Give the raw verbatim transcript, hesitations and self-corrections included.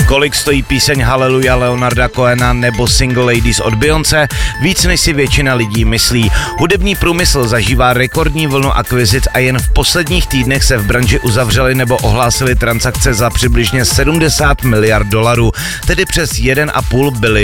Kolik stojí píseň Hallelujah Leonarda Cohena nebo Single Ladies od Beyoncé? Víc než si většina lidí myslí. Hudební průmysl zažívá rekordní vlnu akvizic a jen v posledních týdnech se v branži uzavřely nebo ohlásily transakce za přibližně sedmdesát miliard dolarů, tedy přes jeden a půl bilionu